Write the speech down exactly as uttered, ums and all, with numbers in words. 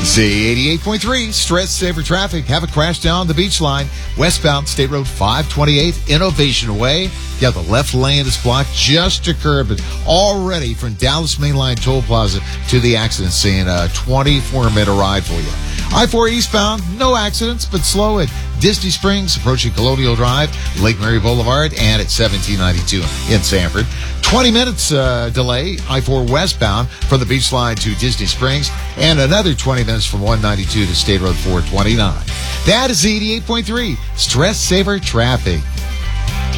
Z eighty-eight point three, stress saver traffic. Have a crash down the beach line. Westbound State Road five twenty-eight, Innovation Way. Yeah, the left lane is blocked just to curb it. Already from Dallas Mainline Toll Plaza to the accident scene. A twenty-four minute ride for you. I four eastbound, no accidents, but slow at Disney Springs, approaching Colonial Drive, Lake Mary Boulevard, and at seventeen ninety-two in Sanford. twenty minutes uh, delay, I four westbound from the beach line to Disney Springs, and another twenty minutes from one ninety-two to State Road four twenty-nine. That is eighty-eight point three, stress saver traffic.